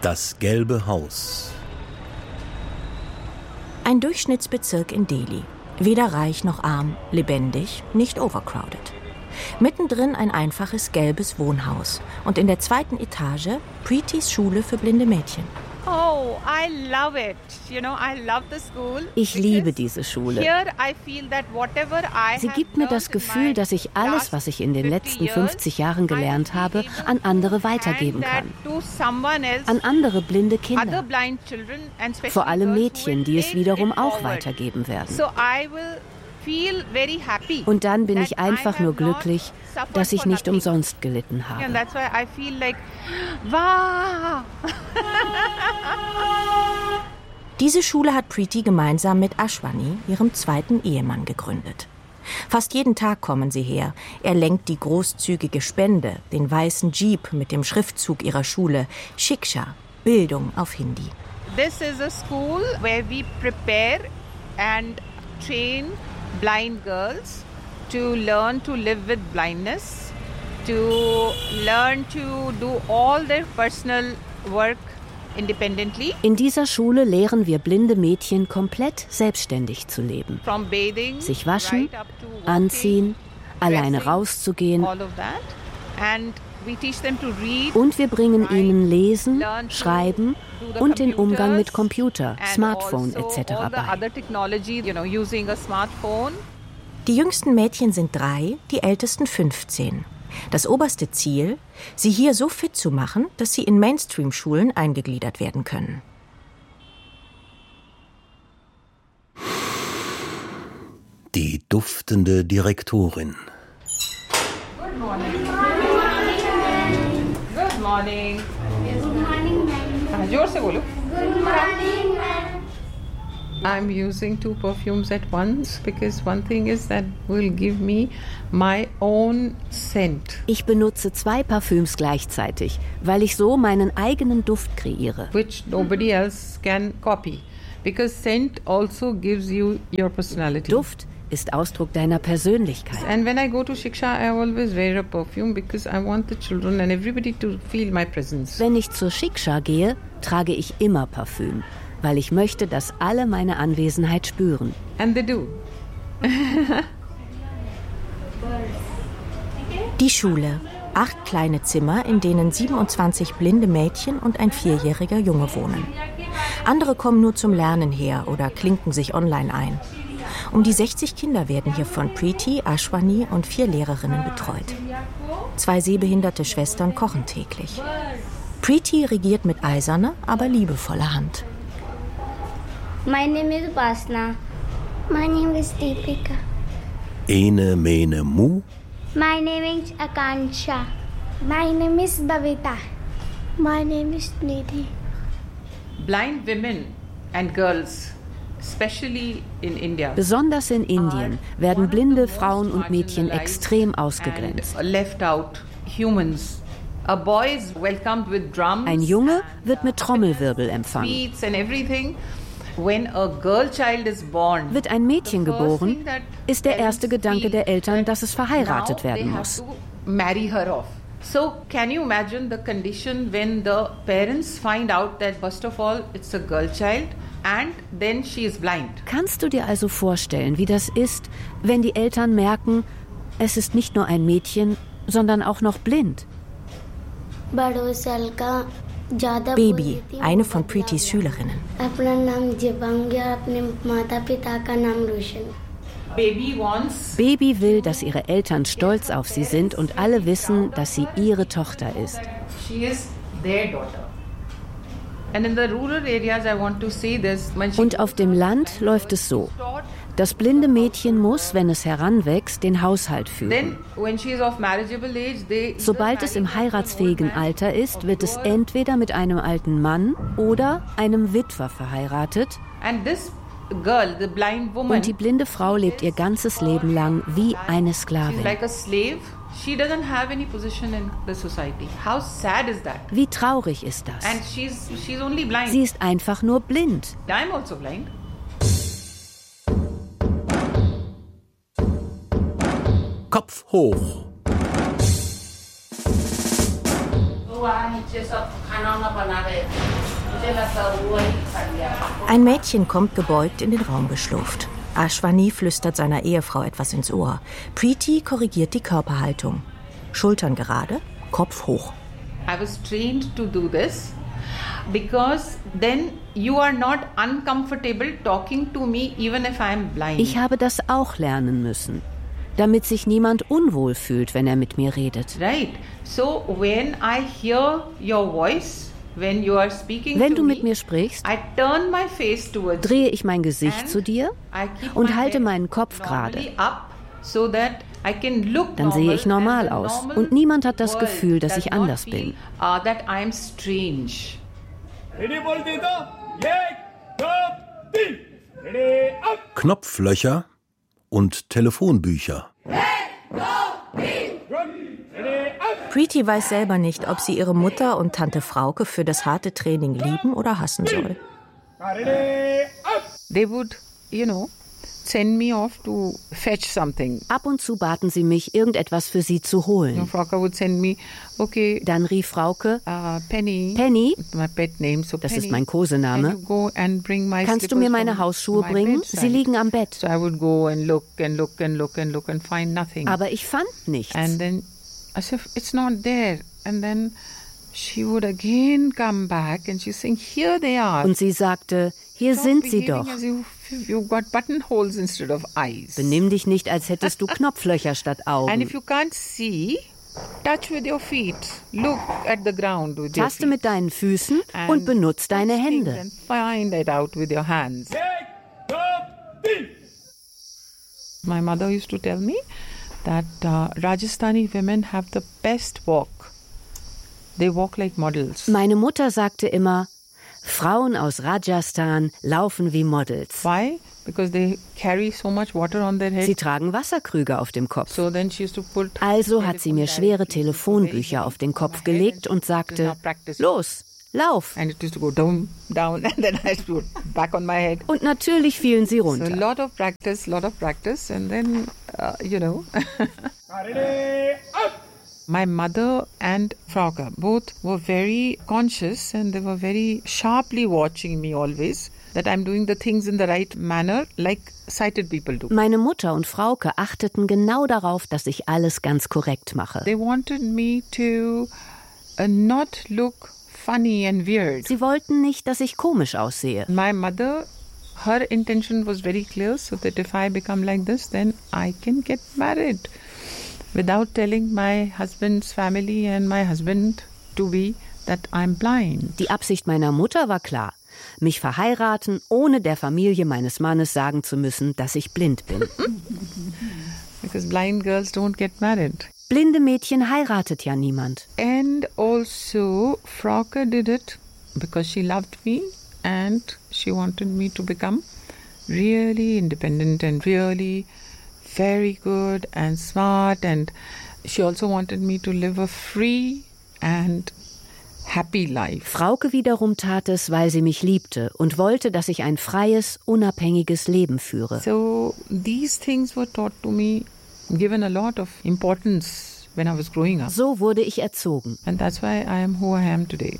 Das Gelbe Haus. Ein Durchschnittsbezirk in Delhi. Weder reich noch arm, lebendig, nicht overcrowded. Mittendrin ein einfaches gelbes Wohnhaus und in der 2. Etage Preetys Schule für blinde Mädchen. Oh, I love it. I love the school. Ich liebe diese Schule. Sie gibt mir das Gefühl, dass ich alles, was ich in den letzten 50 Jahren gelernt habe, an andere weitergeben kann. An andere blinde Kinder. Vor allem Mädchen, die es wiederum auch weitergeben werden. Und dann bin ich einfach nur glücklich, dass ich nicht umsonst gelitten habe. Diese Schule hat Preety gemeinsam mit Ashwani, ihrem 2. Ehemann, gegründet. Fast jeden Tag kommen sie her. Er lenkt die großzügige Spende, den weißen Jeep mit dem Schriftzug ihrer Schule, Shiksha, Bildung auf Hindi. This is a school where we prepare and train blind girls to learn to live with blindness, to learn to do all their personal work independently. In dieser Schule lehren wir blinde Mädchen komplett selbstständig zu leben. From bathing, sich waschen, right up to walking, anziehen, alleine dressing, rauszugehen. all of that. And we teach them to read, Und wir bringen write, ihnen Lesen, learn to Schreiben do the und den Umgang mit computers Computer, Smartphone also etc. all the bei. other technology, using a smartphone. Die jüngsten Mädchen sind 3, die ältesten 15. Das oberste Ziel, sie hier so fit zu machen, dass sie in Mainstream-Schulen eingegliedert werden können. Die duftende Direktorin. Good morning. Good morning. Good morning, ma'am. जोर से बोलो. Good morning, ma'am. I'm using 2 perfumes at once because one thing is that will give me my own scent. Ich benutze 2 Parfüms gleichzeitig, weil ich so meinen eigenen Duft kreiere. Which nobody else can copy. Because scent also gives you your personality. Duft ist Ausdruck deiner Persönlichkeit. And when I go to Shiksha, I always wear a perfume because I want the children and everybody to feel my presence. Wenn ich zur Shiksha gehe, trage ich immer Parfüm, weil ich möchte, dass alle meine Anwesenheit spüren. And they do. Die Schule. 8 kleine Zimmer, in denen 27 blinde Mädchen und ein 4-jähriger Junge wohnen. Andere kommen nur zum Lernen her oder klinken sich online ein. Um die 60 Kinder werden hier von Preety, Ashwani und 4 Lehrerinnen betreut. 2 sehbehinderte Schwestern kochen täglich. Preety regiert mit eiserner, aber liebevoller Hand. My name is Basna. My name is Deepika. Ene, mene, mu. My name is Akansha. My name is Bhavita. My name is Nidhi. Blind women and girls, especially in India, Besonders in Indien werden blinde Frauen und Mädchen extrem ausgegrenzt. and left out humans. A boy is welcomed with drums, Ein Junge wird mit Trommelwirbel empfangen. sweets and everything. When a girl child is born, Wird ein Mädchen the first geboren, thing that ist der erste parents Gedanke feel der Eltern, that dass es verheiratet now werden they muss. have to marry her off. So can you imagine the condition when the parents find out that first of all it's a girl child and then she is blind? Kannst du dir also vorstellen, wie das ist, wenn die Eltern merken, es ist nicht nur ein Mädchen, sondern auch noch blind? Baby, eine von Preetys Schülerinnen. Baby wants Baby will, dass ihre Eltern stolz auf sie sind und alle wissen, dass sie ihre Tochter ist. she is their daughter. And in the rural areas I want to say this. When she Und auf dem Land läuft es so. Das blinde Mädchen muss, wenn es heranwächst, den Haushalt führen. then when she is of marriageable age, they Sobald es im heiratsfähigen Alter ist, wird es entweder mit einem alten Mann oder einem Witwer verheiratet. and this girl, the blind woman, Und die blinde Frau lebt ihr ganzes Leben lang wie eine she's Sklavin. like a slave. She doesn't have any position in the society. How sad is that? Wie traurig ist das? And she's only blind. Sie ist einfach nur blind. I'm also blind. Kopf hoch. Ein Mädchen kommt gebeugt in den Raum geschlurft. Ashwani flüstert seiner Ehefrau etwas ins Ohr. Preeti korrigiert die Körperhaltung. Schultern gerade, Kopf hoch. I was trained to do this because then you are not uncomfortable talking to me even if I am blind. Ich habe das auch lernen müssen, damit sich niemand unwohl fühlt, wenn er mit mir redet. Right. So when I hear your voice, when you are speaking Wenn to du mit me, mir sprichst, I turn my face towards drehe ich mein Gesicht and zu dir I keep und my halte head meinen Kopf gerade. normally up so that I can look Dann sehe ich normal and the aus normal und niemand hat das world Gefühl, dass ich does not anders feel, bin. That I am strange. Knopflöcher und Telefonbücher. Preeti weiß selber nicht, ob sie ihre Mutter und Tante Frauke für das harte Training lieben oder hassen soll. They would, send me off to fetch something. Ab und zu baten sie mich, irgendetwas für sie zu holen. Frauke would send me, okay, Dann rief Frauke, Penny, Penny, my pet name, so das Penny, ist mein can Kosename, you go and bring my kannst du mir slippers meine from Hausschuhe my bringen? bedside? Sie liegen am Bett. So I would go and look and look and look and look and find nothing. Aber ich fand nichts. And then as if it's not there. And then she would again come back and she's saying, here they are. Und sie sagte, hier Stop sind sie behaving doch. as if you've got buttonholes instead of eyes. Benimm dich nicht, als hättest du Knopflöcher statt And Augen. if you can't see, touch with your feet. Look at the ground with your Taste feet. mit deinen Füßen And und benutz deine touch things Hände. and find it out with your hands. My mother used to tell me that Rajasthani women have the best walk. They walk like models. Meine Mutter sagte immer, Frauen aus Rajasthan laufen wie Models. Why? Because they carry so much water on their head. Sie tragen Wasserkrüge auf dem Kopf. So then she used to put Also hat sie mir schwere Telefonbücher auf den Kopf gelegt und sagte, los, lauf. and it used to go down, down, and then I used to put back on my head. Und natürlich fielen sie So a runter. lot of practice, and then, My mother and Frauke both were very conscious and they were very sharply watching me always, that I'm doing the things in the right manner, like sighted people do. Meine Mutter und Frauke achteten genau darauf, dass ich alles ganz korrekt mache. They wanted me to not look funny and weird. Sie wollten nicht, dass ich komisch aussehe. My mother, her intention was very clear, so that if I become like this, then I can get married without telling my husband's family and my husband to be that I'm blind. Die Absicht meiner Mutter war klar. Mich verheiraten, ohne der Familie meines Mannes sagen zu müssen, dass ich blind bin. Because blind girls don't get married. Blinde Mädchen heiratet ja niemand. And also, Frauke did it because she loved me and she wanted me to become really independent and really very good and smart, and she also wanted me to live a free and happy life. Frauke wiederum tat es, weil sie mich liebte und wollte, dass ich ein freies, unabhängiges Leben führe. So these things were taught to me, given a lot of importance when I was growing up. So wurde ich erzogen. And that's why I am who I am today.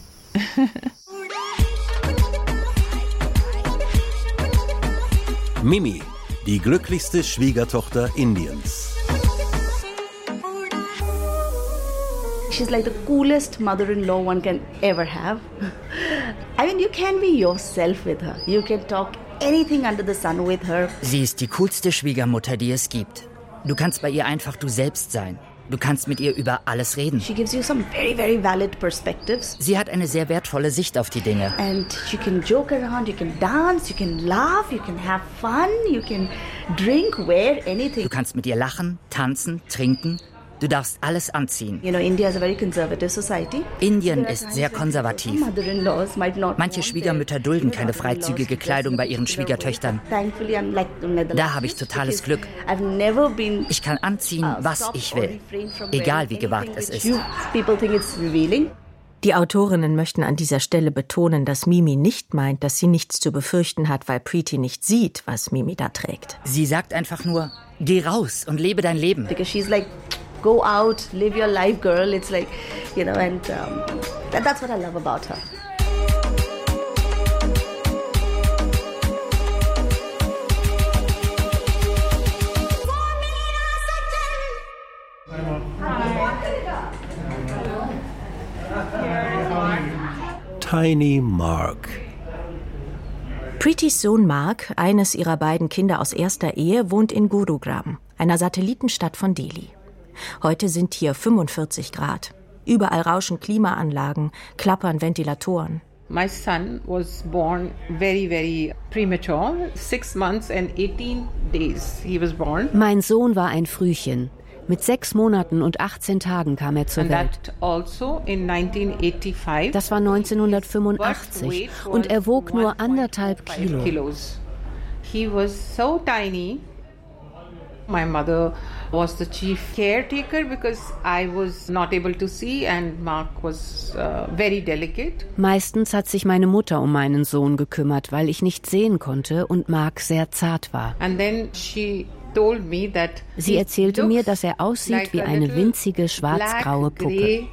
Mimi, die glücklichste Schwiegertochter Indiens. She's like the coolest mother-in-law one can ever have. I mean, you can be yourself with her. You can talk anything under the sun with her. Sie ist die coolste Schwiegermutter, die es gibt. Du kannst bei ihr einfach du selbst sein. Du kannst mit ihr über alles reden. She gives you some very, very valid perspectives. Sie hat eine sehr wertvolle Sicht auf die Dinge. And you can joke around, you can dance, you can laugh, you can have fun, you can drink, wear anything. Du kannst mit ihr lachen, tanzen, trinken. Du darfst alles anziehen. You know, India is a very conservative society. Indien ist sehr konservativ. Mother-in-laws might not Manche Schwiegermütter dulden keine freizügige Kleidung bei ihren Schwiegertöchtern. Thankfully, I'm like the Netherlands. Da habe ich totales Glück. I've never been Ich kann anziehen, was ich will. Egal wie gewagt es ist. People think it's revealing. Die Autorinnen möchten an dieser Stelle betonen, dass Mimi nicht meint, dass sie nichts zu befürchten hat, weil Preeti nicht sieht, was Mimi da trägt. Sie sagt einfach nur, geh raus und lebe dein Leben. Because she's like, go out, live your life, girl. It's like, and that's what I love about her. Tiny Mark. Preetys Sohn Mark, eines ihrer beiden Kinder aus erster Ehe, wohnt in Gurugram, einer Satellitenstadt von Delhi. Heute sind hier 45 Grad. Überall rauschen Klimaanlagen, klappern Ventilatoren. My son was born very, very premature. 6 months and 18 days he was born. Mein Sohn war ein Frühchen. Mit 6 Monaten und 18 Tagen kam er zur Welt. Also in 1985. Das war 1985 und er wog nur 1,5 Kilo. He was so tiny. My mother was the chief caretaker because I was not able to see and Mark was very delicate. Meistens hat sich meine Mutter um meinen Sohn gekümmert, weil ich nicht sehen konnte und Mark sehr zart war. And then Sie erzählte mir, dass er aussieht wie eine winzige schwarz-graue Puppe.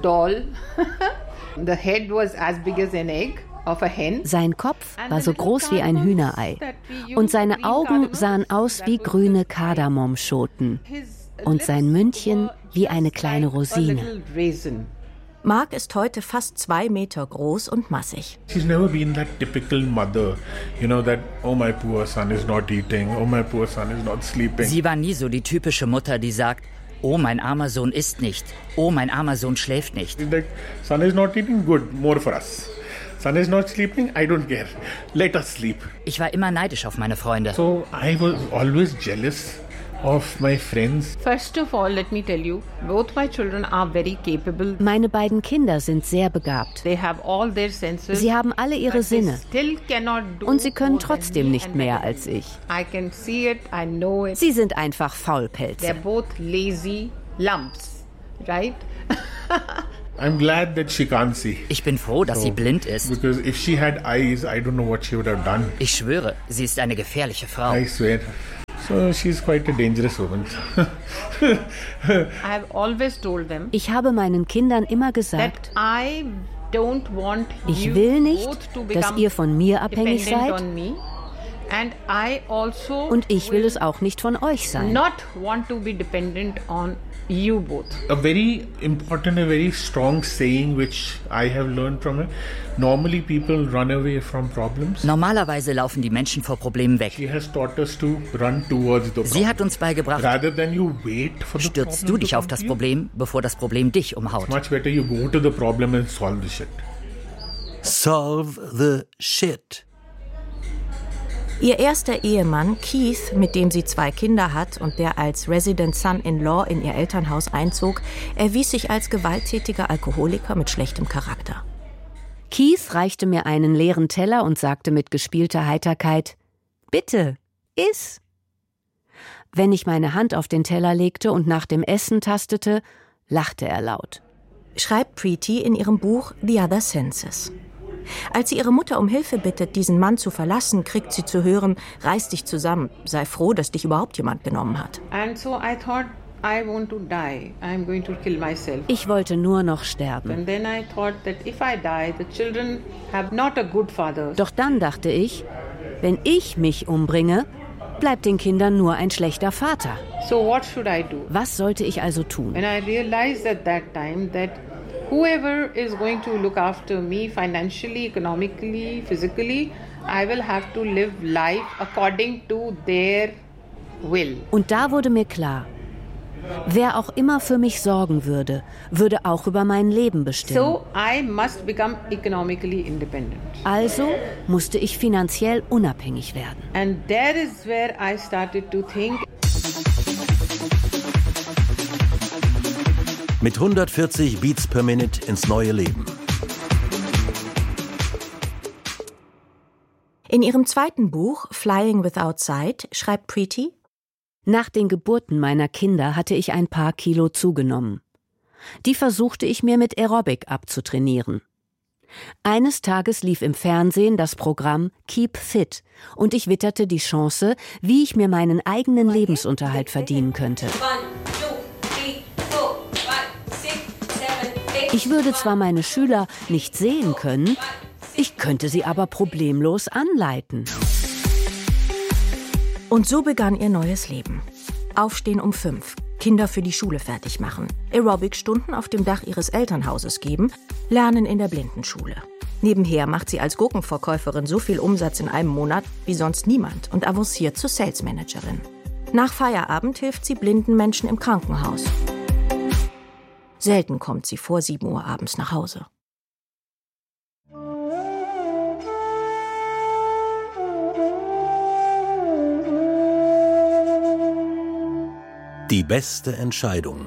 Sein Kopf war so groß wie ein Hühnerei und seine Augen sahen aus wie grüne Kardamomschoten und sein Mündchen wie eine kleine Rosine. Mark ist heute fast 2 Meter groß und massig. She's never been that typical mother, that, oh my poor son is not eating, oh my poor son is not sleeping. Sie war nie so die typische Mutter, die sagt, oh mein armer Sohn isst nicht, oh mein armer Sohn schläft nicht. Like, son is not eating, good, more for us. Son is not sleeping, I don't care. Let us sleep. Ich war immer neidisch auf meine Freunde. So I was always jealous of my friends. First of all, let me tell you, both my children are very capable. Meine beiden Kinder sind sehr begabt. They have all their senses. Sie haben alle ihre Sinne. Still cannot do und sie können trotzdem nicht mehr als ich. I can see it, I know it. Sie sind einfach Faulpelze. They're both lazy lumps, right? I'm glad that she can't see. Ich bin froh, dass sie blind ist. Because if she had eyes, I don't know what she would have done. Ich schwöre, sie ist eine gefährliche Frau. I swear. So she's quite a dangerous woman. I've always told them. Ich habe meinen Kindern immer gesagt, ich will nicht, dass ihr von mir abhängig seid. Und ich will es auch nicht von euch sein. Not want to be dependent on you both. A very important, a very strong saying which I have learned from her. Normally people run away from problems. Normalerweise laufen die Menschen vor Problemen weg. She has taught us to run towards the problem. Sie hat uns beigebracht, rather than you wait for the stürzt du dich auf das Problem, bevor das Problem dich umhaut. It's much better you go to the problem and solve the shit. Solve the shit. Ihr erster Ehemann, Keith, mit dem sie 2 Kinder hat und der als Resident Son-in-Law in ihr Elternhaus einzog, erwies sich als gewalttätiger Alkoholiker mit schlechtem Charakter. Keith reichte mir einen leeren Teller und sagte mit gespielter Heiterkeit, »Bitte, iss!« Wenn ich meine Hand auf den Teller legte und nach dem Essen tastete, lachte er laut. Schreibt Preety in ihrem Buch The Other Senses. Als sie ihre Mutter um Hilfe bittet, diesen Mann zu verlassen, kriegt sie zu hören, reiß dich zusammen, sei froh, dass dich überhaupt jemand genommen hat. And so I thought, I want to die. I'm going to kill myself. Ich wollte nur noch sterben. And then I thought that if I die, the children have not a good father. Doch dann dachte ich, wenn ich mich umbringe, bleibt den Kindern nur ein schlechter Vater. So what should I do? Was sollte ich also tun? And I realized at that time that whoever is going to look after me financially, economically, physically, I will have to live life according to their will. Und da wurde mir klar, wer auch immer für mich sorgen würde, würde auch über mein Leben bestimmen. So I must become economically independent. Also musste ich finanziell unabhängig werden. And that is where I started to think. Mit 140 Beats per Minute ins neue Leben. In ihrem zweiten Buch, Flying Without Sight, schreibt Preety: Nach den Geburten meiner Kinder hatte ich ein paar Kilo zugenommen. Die versuchte ich mir mit Aerobic abzutrainieren. Eines Tages lief im Fernsehen das Programm Keep Fit und ich witterte die Chance, wie ich mir meinen eigenen Lebensunterhalt verdienen könnte. Ich würde zwar meine Schüler nicht sehen können, ich könnte sie aber problemlos anleiten. Und so begann ihr neues Leben. Aufstehen um 5, Kinder für die Schule fertig machen, Aerobic-Stunden auf dem Dach ihres Elternhauses geben, lernen in der Blindenschule. Nebenher macht sie als Gurkenverkäuferin so viel Umsatz in einem Monat wie sonst niemand und avanciert zur Salesmanagerin. Nach Feierabend hilft sie blinden Menschen im Krankenhaus. Selten kommt sie vor 7 Uhr abends nach Hause. Die beste Entscheidung.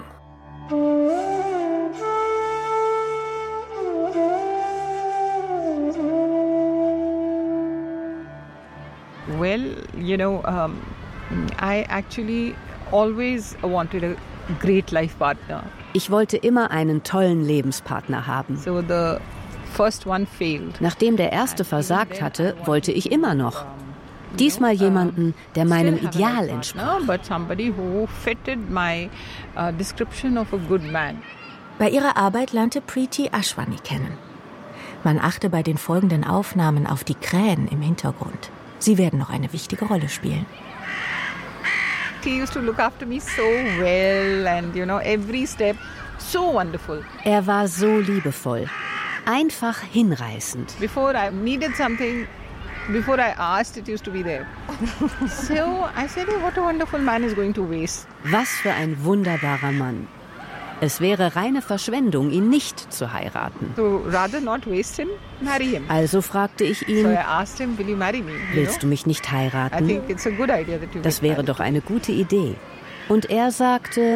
Well, I actually always wanted a great life partner. Ich wollte immer einen tollen Lebenspartner haben. So the first one failed. Nachdem der erste versagt hatte, wollte ich immer noch. Diesmal jemanden, der meinem Ideal entsprach. Bei ihrer Arbeit lernte Preeti Ashwani kennen. Man achte bei den folgenden Aufnahmen auf die Krähen im Hintergrund. Sie werden noch eine wichtige Rolle spielen. He used to look after me so well and every step so wonderful. Er war so liebevoll, einfach hinreißend. Before I needed something, before I asked, it used to be there. So I said, oh, what a wonderful man is going to waste. Was für ein wunderbarer Mann. Es wäre reine Verschwendung, ihn nicht zu heiraten. So rather not waste him, marry him. Also fragte ich ihn, so I asked him, will you marry me? Willst du mich nicht heiraten? I think it's a good idea that you das wäre doch eine gute Idee. Und er sagte,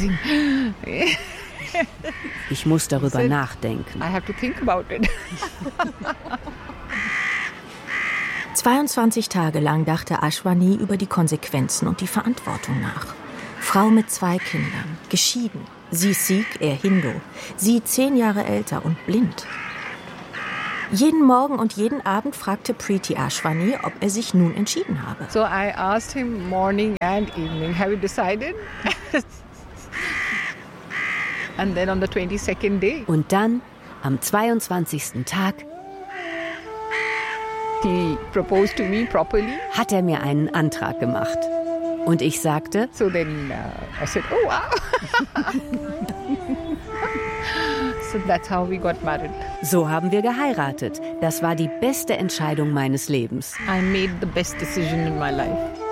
ich muss darüber nachdenken. I have to think about it. 22 Tage lang dachte Ashwani über die Konsequenzen und die Verantwortung nach. Frau mit 2 Kindern, geschieden. Sie Sikh, er Hindu. Sie 10 Jahre älter und blind. Jeden Morgen und jeden Abend fragte Preeti Ashwani, ob er sich nun entschieden habe. So I asked him morning and evening, have you decided? And then on the 22nd day. Und dann, am 22. Tag, he proposed to me properly. Hat er mir einen Antrag gemacht. Und ich sagte, so then I said, oh wow. So that's how we got married. So haben wir geheiratet. Das war die beste Entscheidung meines Lebens. I made the best decision in my life.